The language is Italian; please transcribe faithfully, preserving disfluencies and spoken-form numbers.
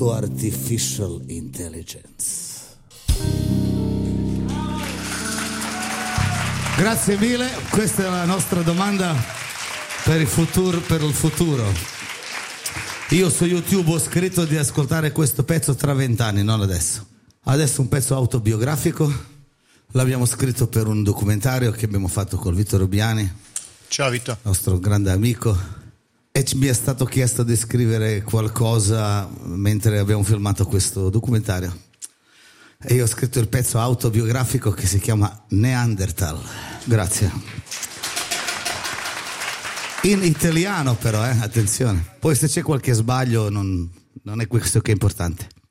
chiamato Artificial Intelligence. Grazie mille, questa è la nostra domanda per il futuro, per il futuro. Io su YouTube ho scritto di ascoltare questo pezzo tra vent'anni, non adesso. Adesso un pezzo autobiografico, l'abbiamo scritto per un documentario che abbiamo fatto con Vito Rubiani. Ciao Vito. Nostro grande amico. E mi è stato chiesto di scrivere qualcosa mentre abbiamo filmato questo documentario. E io ho scritto il pezzo autobiografico che si chiama Neanderthal. Grazie. In italiano però, eh, attenzione. Poi se c'è qualche sbaglio non, non è questo che è importante.